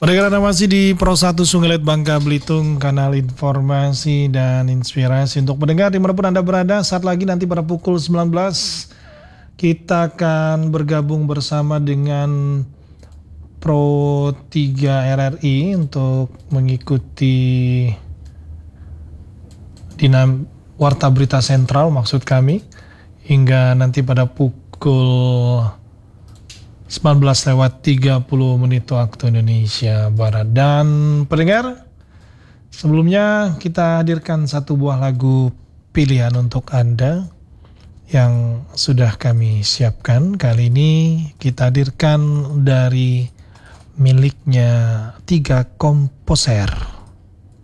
Pendengar Anda masih di Pro 1 Sungai Liat Bangka Belitung, kanal informasi dan inspirasi untuk pendengar dimanapun Anda berada. Saat lagi nanti pada pukul 19 kita akan bergabung bersama dengan Pro 3 RRI untuk mengikuti Warta Berita Sentral maksud kami, hingga nanti pada pukul 19:30 waktu Indonesia Barat. Dan pendengar, sebelumnya kita hadirkan satu buah lagu pilihan untuk Anda yang sudah kami siapkan. Kali ini kita hadirkan dari miliknya 3 komposer.